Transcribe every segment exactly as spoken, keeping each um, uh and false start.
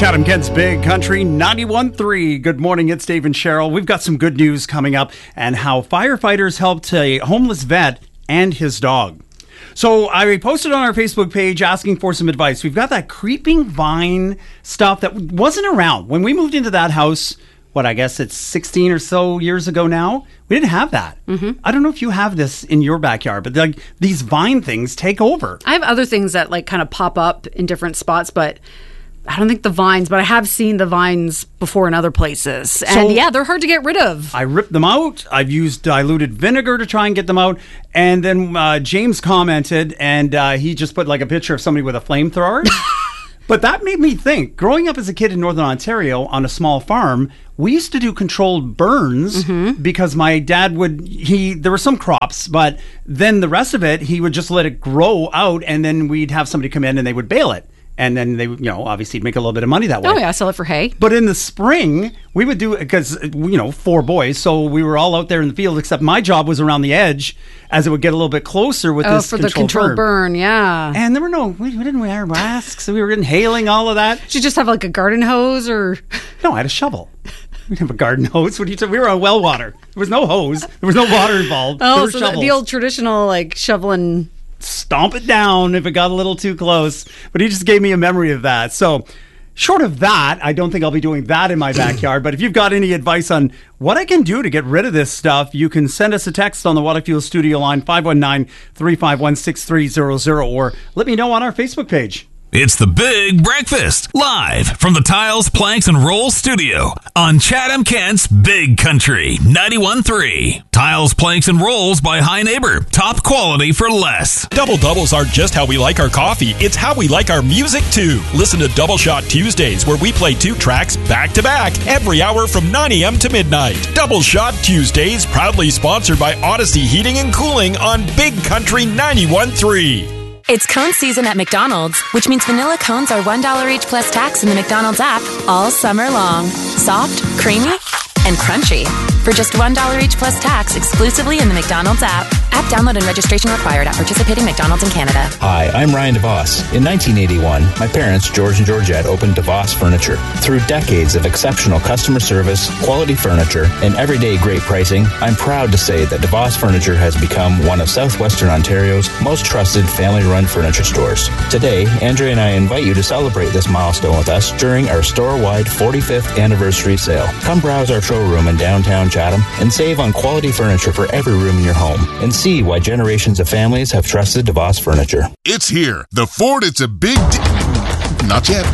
Chatham Kent's Big Country ninety-one point three. Good morning, it's Dave and Cheryl. We've got some good news coming up and how firefighters helped a homeless vet and his dog. So I posted on our Facebook page asking for some advice. We've got that creeping vine stuff that wasn't around. When we moved into that house, what, I guess it's sixteen or so years ago now, we didn't have that. Mm-hmm. I don't know if you have this in your backyard, but like these vine things take over. I have other things that like kind of pop up in different spots, but I don't think the vines, but I have seen the vines before in other places. And so, yeah, they're hard to get rid of. I ripped them out. I've used diluted vinegar to try and get them out. And then uh, James commented, and uh, he just put like a picture of somebody with a flamethrower. But that made me think, growing up as a kid in Northern Ontario on a small farm, we used to do controlled burns mm-hmm. because my dad would, he, there were some crops, but then the rest of it, he would just let it grow out, and then we'd have somebody come in and they would bale it. And then they, you know, obviously make a little bit of money that way. Oh, yeah, sell it for hay. But in the spring, we would do, because, you know, four boys, so we were all out there in the field, except my job was around the edge as it would get a little bit closer with oh, this for controlled the controlled burn. burn, yeah. And there were no, we, we didn't wear masks, so we were inhaling all of that. Did you just have like a garden hose or? No, I had a shovel. We didn't have a garden hose. What do you say? We were on well water. There was no hose. There was no water involved. Oh, so the, the old traditional like shoveling. Stomp it down if it got a little too close. But he just gave me a memory of that. So short of that, I don't think I'll be doing that in my backyard. But if you've got any advice on what I can do to get rid of this stuff, you can send us a text on the Water Fuel Studio line, five one nine, three five one, six three zero zero, or let me know on our Facebook page. It's the Big Breakfast, live from the Tiles, Planks, and Rolls studio on Chatham Kent's Big Country ninety-one point three. Tiles, Planks, and Rolls by High Neighbor. Top quality for less. Double doubles aren't just how we like our coffee, it's how we like our music too. Listen to Double Shot Tuesdays, where we play two tracks back to back every hour from nine a.m. to midnight. Double Shot Tuesdays, proudly sponsored by Odyssey Heating and Cooling on Big Country ninety-one point three. It's cone season at McDonald's, which means vanilla cones are one dollar each plus tax in the McDonald's app all summer long. Soft, creamy, and crunchy. For just one dollar each plus tax exclusively in the McDonald's app. App download and registration required at participating McDonald's in Canada. Hi, I'm Ryan DeVos. In nineteen eighty-one, my parents, George and Georgette, opened DeVos Furniture. Through decades of exceptional customer service, quality furniture, and everyday great pricing, I'm proud to say that DeVos Furniture has become one of Southwestern Ontario's most trusted family-run furniture stores. Today, Andrea and I invite you to celebrate this milestone with us during our store-wide forty-fifth anniversary sale. Come browse our showroom in downtown Chatham and save on quality furniture for every room in your home, and see why generations of families have trusted DeVos Furniture. It's here. The Ford, it's a big deal. Not yet.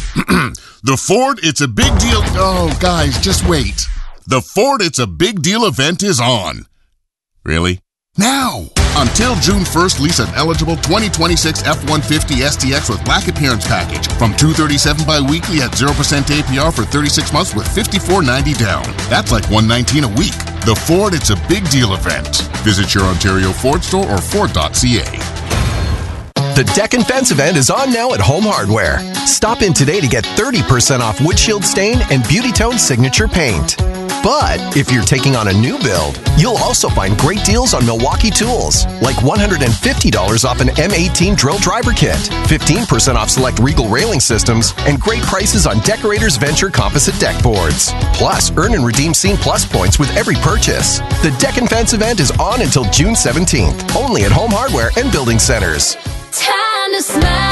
The Ford, it's a big deal. Oh, guys, just wait. The Ford, it's a big deal event is on. Really? Now! Until June first, lease an eligible twenty twenty-six F one fifty S T X with black appearance package from two hundred thirty-seven dollars bi-weekly at zero percent A P R for thirty-six months with fifty-four ninety down. That's like one hundred nineteen dollars a week. The Ford, it's a big deal event. Visit your Ontario Ford store or Ford dot C A. The Deck and Fence event is on now at Home Hardware. Stop in today to get thirty percent off Windshield Stain and Beauty Tone Signature Paint. But if you're taking on a new build, you'll also find great deals on Milwaukee tools, like one hundred fifty dollars off an M eighteen drill driver kit, fifteen percent off select Regal railing systems, and great prices on Decorators Venture composite deck boards. Plus, earn and redeem Scene Plus points with every purchase. The Deck and Fence event is on until June seventeenth, only at Home Hardware and Building Centers. Time to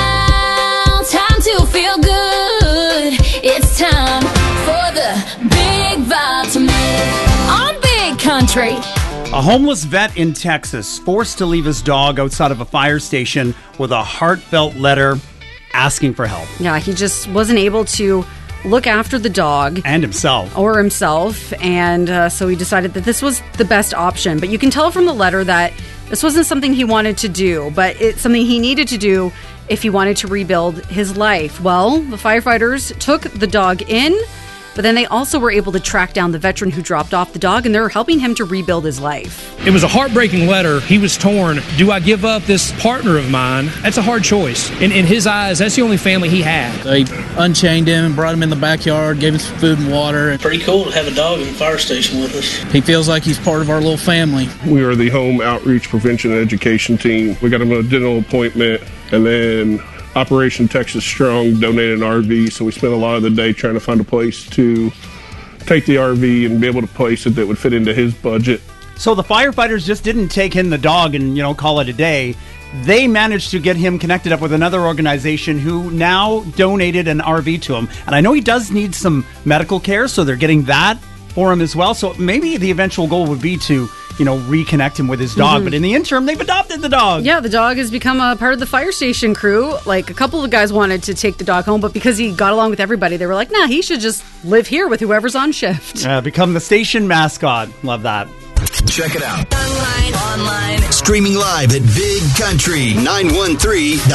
smile, time to feel good. It's time for the Big Vitamin on Big Country. A homeless vet in Texas forced to leave his dog outside of a fire station with a heartfelt letter asking for help. Yeah, he just wasn't able to look after the dog. And himself. Or himself. And uh, so he decided that this was the best option. But you can tell from the letter that this wasn't something he wanted to do, but it's something he needed to do if he wanted to rebuild his life. Well, the firefighters took the dog in, but then they also were able to track down the veteran who dropped off the dog, and they're helping him to rebuild his life. It was a heartbreaking letter. He was torn. Do I give up this partner of mine? That's a hard choice. In, in his eyes, that's the only family he had. They unchained him and brought him in the backyard, gave him some food and water. Pretty cool to have a dog in the fire station with us. He feels like he's part of our little family. We are the home outreach prevention and education team. We got him a dental appointment, and then Operation Texas Strong donated an R V, so we spent a lot of the day trying to find a place to take the R V and be able to place it that would fit into his budget. So the firefighters just didn't take in the dog and, you know, call it a day. They managed to get him connected up with another organization who now donated an R V to him. And I know he does need some medical care, so they're getting that for him as well. So maybe the eventual goal would be to, you know, reconnect him with his dog. Mm-hmm. But in the interim, they've adopted the dog. Yeah, the dog has become a part of the fire station crew. Like, a couple of guys wanted to take the dog home, but because he got along with everybody, they were like, nah, he should just live here with whoever's on shift. Uh, become the station mascot. Love that. Check it out. Online. Online. Streaming live at big country nine one three